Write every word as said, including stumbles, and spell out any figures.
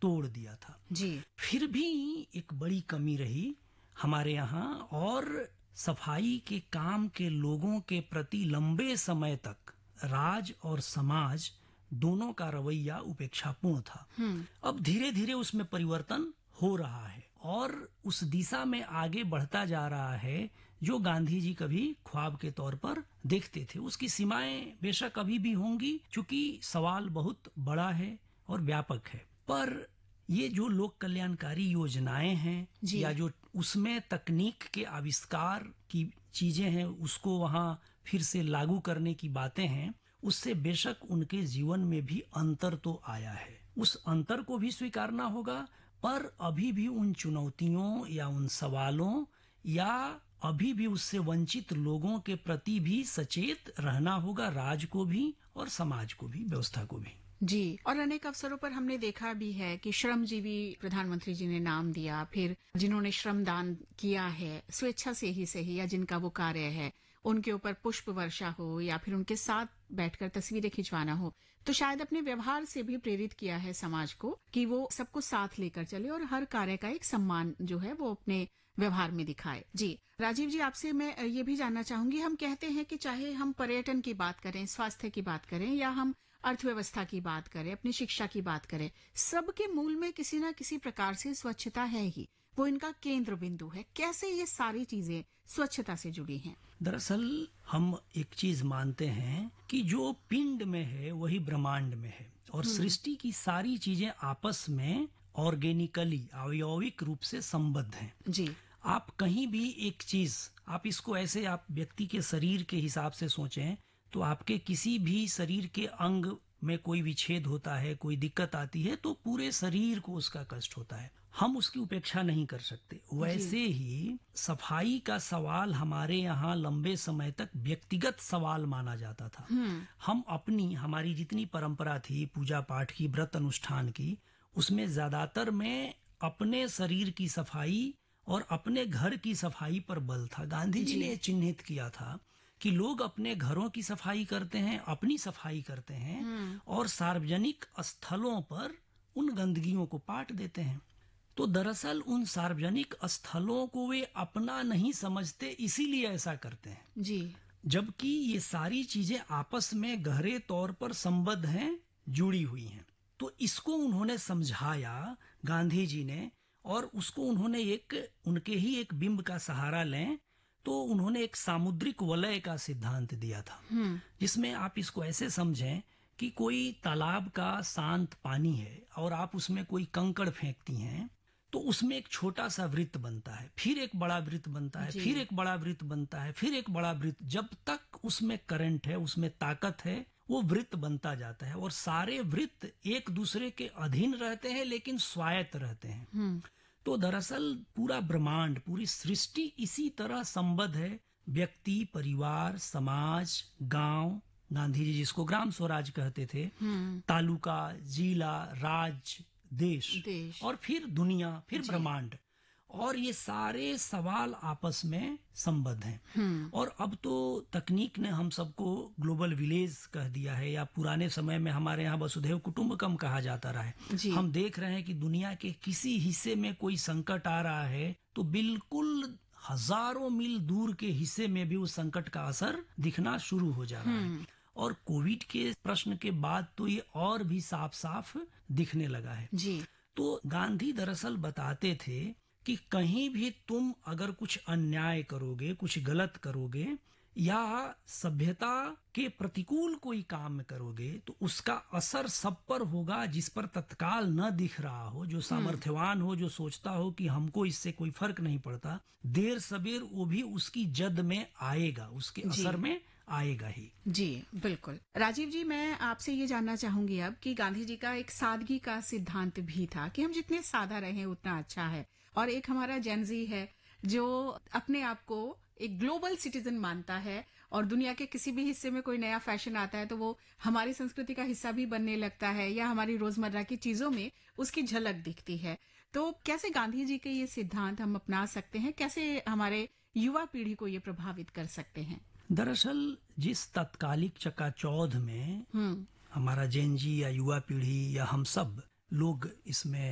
तोड़ दिया था। जी। फिर भी एक बड़ी कमी रही हमारे यहाँ, और सफाई के काम के लोगों के प्रति लंबे समय तक राज और समाज दोनों का रवैया उपेक्षापूर्ण था। अब धीरे धीरे उसमें परिवर्तन हो रहा है और उस दिशा में आगे बढ़ता जा रहा है जो गांधी जी कभी ख्वाब के तौर पर देखते थे। उसकी सीमाएं बेशक अभी भी होंगी, क्योंकि सवाल बहुत बड़ा है और व्यापक है, पर ये जो लोक कल्याणकारी योजनाएं हैं या जो उसमें तकनीक के आविष्कार की चीजें हैं, उसको वहां फिर से लागू करने की बातें हैं, उससे बेशक उनके जीवन में भी अंतर तो आया है। उस अंतर को भी स्वीकारना होगा, पर अभी भी उन चुनौतियों या उन सवालों या अभी भी उससे वंचित लोगों के प्रति भी सचेत रहना होगा, राज को भी और समाज को भी, व्यवस्था को भी। जी, और अनेक अवसरों पर हमने देखा भी है कि श्रमजीवी प्रधानमंत्री जी ने नाम दिया, फिर जिन्होंने श्रमदान किया है स्वेच्छा से ही सही या जिनका वो कार्य है, उनके ऊपर पुष्प वर्षा हो या फिर उनके साथ बैठकर तस्वीरें खिंचवाना हो, तो शायद अपने व्यवहार से भी प्रेरित किया है समाज को कि वो सबको साथ लेकर चले और हर कार्य का एक सम्मान जो है वो अपने व्यवहार में दिखाए। जी, राजीव जी, आपसे मैं ये भी जानना चाहूंगी, हम कहते हैं कि चाहे हम पर्यटन की बात करें, स्वास्थ्य की बात करें या हम अर्थव्यवस्था की बात करें, अपनी शिक्षा की बात करें, सबके मूल में किसी न किसी प्रकार से स्वच्छता है ही, वो इनका केंद्र बिंदु है। कैसे ये सारी चीजें स्वच्छता से जुड़ी हैं? दरअसल हम एक चीज मानते हैं कि जो पिंड में है वही ब्रह्मांड में है, और सृष्टि की सारी चीजें आपस में ऑर्गेनिकली अवयविक रूप से संबद्ध हैं। जी। आप कहीं भी एक चीज, आप इसको ऐसे आप व्यक्ति के शरीर के हिसाब से सोचें तो आपके किसी भी शरीर के अंग में कोई विच्छेद होता है, कोई दिक्कत आती है, तो पूरे शरीर को उसका कष्ट होता है। हम उसकी उपेक्षा नहीं कर सकते। वैसे ही सफाई का सवाल हमारे यहाँ लंबे समय तक व्यक्तिगत सवाल माना जाता था। हम अपनी, हमारी जितनी परंपरा थी पूजा पाठ की, व्रत अनुष्ठान की, उसमें ज्यादातर में अपने शरीर की सफाई और अपने घर की सफाई पर बल था। गांधी जी ने चिन्हित किया था कि लोग अपने घरों की सफाई करते हैं, अपनी सफाई करते हैं और सार्वजनिक स्थलों पर उन गंदगियों को पाट देते हैं। तो दरअसल उन सार्वजनिक स्थलों को वे अपना नहीं समझते, इसीलिए ऐसा करते हैं। जी। जबकि ये सारी चीजें आपस में गहरे तौर पर संबद्ध हैं, जुड़ी हुई हैं। तो इसको उन्होंने समझाया गांधी जी ने, और उसको उन्होंने एक, उनके ही एक बिंब का सहारा लें तो उन्होंने एक सामुद्रिक वलय का सिद्धांत दिया था, जिसमें आप इसको ऐसे समझें कि कोई तालाब का शांत पानी है और आप उसमें कोई कंकड़ फेंकती हैं, तो उसमें एक छोटा सा वृत्त बनता है, फिर एक बड़ा वृत्त बनता है, फिर एक बड़ा वृत्त बनता है, फिर एक बड़ा वृत्त। जब तक उसमें करंट है, उसमें ताकत है, वो वृत्त बनता जाता है और सारे वृत्त एक दूसरे के अधीन रहते हैं लेकिन स्वायत्त रहते हैं। तो दरअसल पूरा ब्रह्मांड, पूरी सृष्टि इसी तरह संबद्ध है। व्यक्ति, परिवार, समाज, गांव, गांधी जी जिसको ग्राम स्वराज कहते थे, तालुका, जिला, राज्य, देश, देश और फिर दुनिया, फिर ब्रह्मांड, और ये सारे सवाल आपस में संबद्ध हैं। और अब तो तकनीक ने हम सबको ग्लोबल विलेज कह दिया है, या पुराने समय में हमारे यहाँ वसुधैव कुटुंबकम कहा जाता रहा है। हम देख रहे हैं कि दुनिया के किसी हिस्से में कोई संकट आ रहा है तो बिल्कुल हजारों मील दूर के हिस्से में भी उस संकट का असर दिखना शुरू हो जा रहा है। और कोविड के प्रश्न के बाद तो ये और भी साफ साफ दिखने लगा है। जी। तो गांधी दरअसल बताते थे कि कहीं भी तुम अगर कुछ अन्याय करोगे, कुछ गलत करोगे या सभ्यता के प्रतिकूल कोई काम करोगे, तो उसका असर सब पर होगा जिस पर तत्काल न दिख रहा हो, जो सामर्थ्यवान हो, जो सोचता हो कि हमको इससे कोई फर्क नहीं पड़ता, देर सबेर वो भी उसकी जद में आएगा, उसके असर में आएगा ही। जी बिल्कुल। राजीव जी, मैं आपसे ये जानना चाहूंगी अब कि गांधी जी का एक सादगी का सिद्धांत भी था कि हम जितने सादा रहें उतना अच्छा है, और एक हमारा जेनजी है जो अपने आप को एक ग्लोबल सिटीजन मानता है और दुनिया के किसी भी हिस्से में कोई नया फैशन आता है तो वो हमारी संस्कृति का हिस्सा भी बनने लगता है या हमारी रोजमर्रा की चीजों में उसकी झलक दिखती है। तो कैसे गांधी जी के ये सिद्धांत हम अपना सकते हैं, कैसे हमारे युवा पीढ़ी को ये प्रभावित कर सकते हैं? दरअसल जिस तत्कालिक चकाचौंध में हमारा जेन जी या युवा पीढ़ी या हम सब लोग इसमें